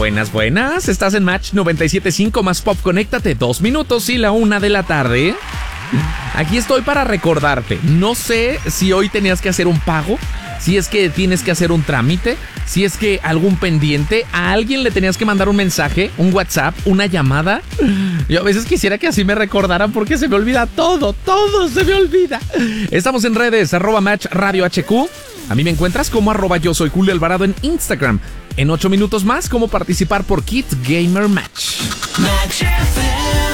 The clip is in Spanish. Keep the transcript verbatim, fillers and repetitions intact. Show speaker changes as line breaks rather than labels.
Buenas, buenas. Estás en Match noventa y siete punto cinco más Pop. Conéctate, dos minutos y la una de la tarde. Aquí estoy para recordarte. No sé si hoy tenías que hacer un pago, si es que tienes que hacer un trámite, si es que algún pendiente, a alguien le tenías que mandar un mensaje, un WhatsApp, una llamada. Yo a veces quisiera que así me recordaran porque se me olvida todo, todo se me olvida. Estamos en redes, arroba Match Radio H Q. A mí me encuentras como arroba yo soy Julio Alvarado en Instagram. En ocho minutos más, cómo participar por Kids Gamer Match. Match F M.